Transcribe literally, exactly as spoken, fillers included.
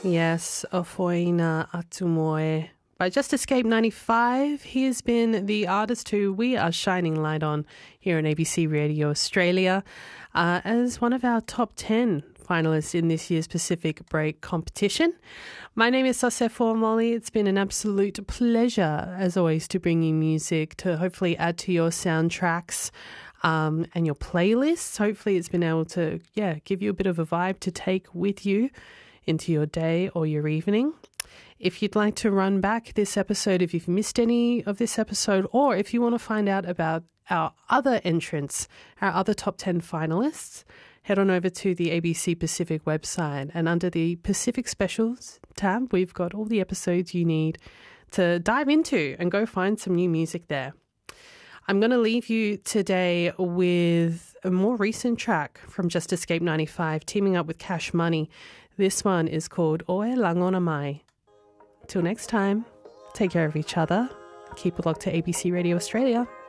Yes, Ofoina Atumoe. By Just Escape ninety-five, he has been the artist who we are shining light on here on A B C Radio Australia uh, as one of our top ten finalists in this year's Pacific Break competition. My name is Sosefo Molly. It's been an absolute pleasure, as always, to bring you music to hopefully add to your soundtracks um, and your playlists. Hopefully it's been able to, yeah, give you a bit of a vibe to take with you into your day or your evening. If you'd like to run back this episode, if you've missed any of this episode, or if you want to find out about our other entrants, our other top ten finalists, head on over to the A B C Pacific website, and under the Pacific Specials tab, we've got all the episodes you need to dive into and go find some new music there. I'm going to leave you today with a more recent track from Just Escape ninety-five, teaming up with Cash Money. This one is called Oe Langona Mai. Till next time, take care of each other. Keep it locked to A B C Radio Australia.